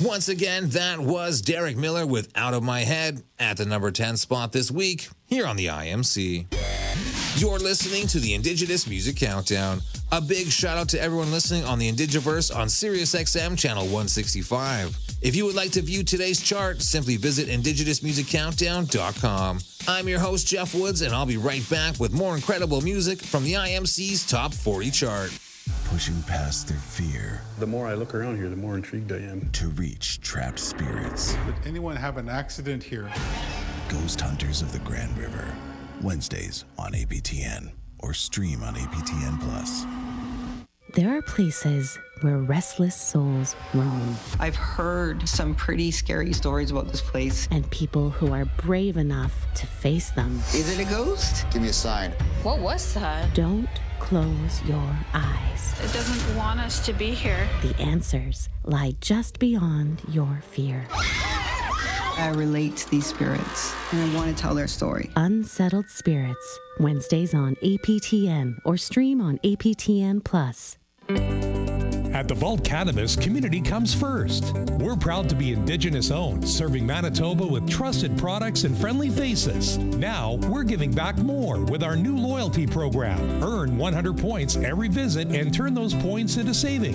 Once again, that was Derek Miller with Out of My Head at the number 10 spot this week here on the IMC. You're listening to the Indigenous Music Countdown. A big shout out to everyone listening on the Indigiverse on SiriusXM channel 165. If you would like to view today's chart, simply visit indigenousmusiccountdown.com. I'm your host, Jeff Woods, and I'll be right back with more incredible music from the IMC's Top 40 chart. Pushing past their fear. The more I look around here, the more intrigued I am. To reach trapped spirits. Did anyone have an accident here? Ghost Hunters of the Grand River. Wednesdays on APTN or stream on APTN Plus. There are places where restless souls roam. I've heard some pretty scary stories about this place. And people who are brave enough to face them. Is it a ghost? Give me a sign. What was that? Don't close your eyes. It doesn't want us to be here. The answers lie just beyond your fear. I relate to these spirits, and I want to tell their story. Unsettled Spirits, Wednesdays on APTN or stream on APTN Plus. At the Vault Cannabis, community comes first. We're proud to be Indigenous owned, serving Manitoba with trusted products and friendly faces. Now, we're giving back more with our new loyalty program. Earn 100 points every visit and turn those points into savings.